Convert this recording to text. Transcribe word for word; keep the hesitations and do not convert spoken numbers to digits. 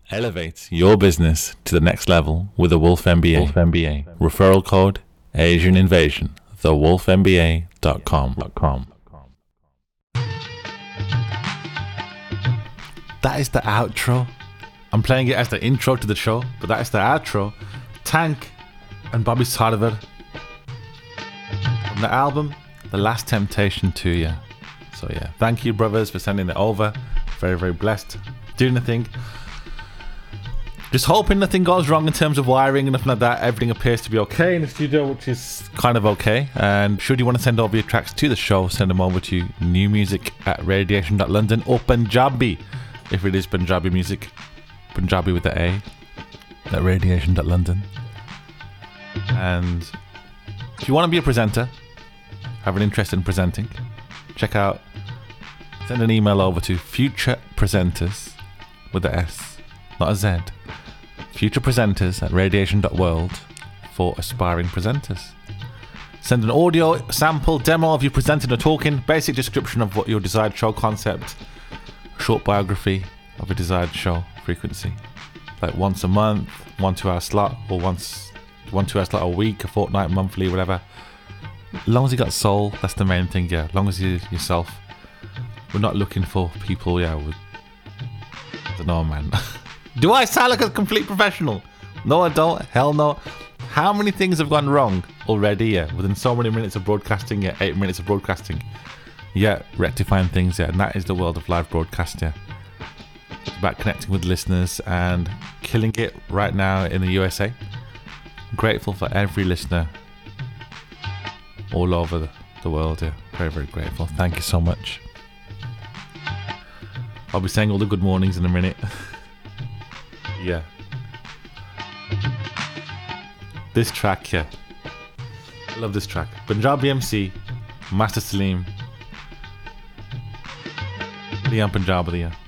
Elevate your business to the next level with the Wolf M B A. Wolf M B A. Referral code Asian Invasion. the wolf m b a dot com. That is the outro. I'm playing it as the intro to the show, but that is the outro. Tank and Bobby Sarver from the album The Last Temptation to You. So yeah, thank you brothers for sending it over. Very, very blessed. Doing the thing. Just hoping nothing goes wrong in terms of wiring and nothing like that. Everything appears to be okay in the studio, which is kind of okay. And should you want to send over your tracks to the show, send them over to new music at radiation dot london or Punjabi, if it is Punjabi music. Punjabi with the A at radiation dot london. And if you want to be a presenter, have an interest in presenting, check out, send an email over to future presenters with a S, not a Z. Future presenters at radiation dot world for aspiring presenters. Send an audio sample demo of you presenting or talking, basic description of what your desired show concept, short biography of a desired show frequency, like once a month, one two hour slot, or once one two hour slot a week, a fortnight, monthly, whatever. As long as you got soul, that's the main thing. Yeah, as long as you yourself. We're not looking for people. Yeah, with, I don't know, man. Do I sound like a complete professional? No, I don't. Hell no. How many things have gone wrong already? Yeah, within so many minutes of broadcasting. Yeah, eight minutes of broadcasting. Yeah, rectifying things. Yeah, and that is the world of live broadcast. Yeah, it's about connecting with listeners and killing it right now in the U S A. I'm grateful for every listener all over the, the world. Yeah, very, very grateful. Thank you so much. I'll be saying all the good mornings in a minute. Yeah. This track, yeah. I love this track. Punjabi M C, Master Salim. Liam Punjabi, yeah.